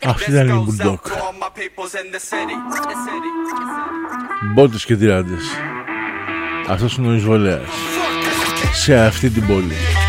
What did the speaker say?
Αυτή ήταν η Bulldog. Μπότες και τυράντες. Αυτός είναι ο εισβολέας σε αυτή την πόλη.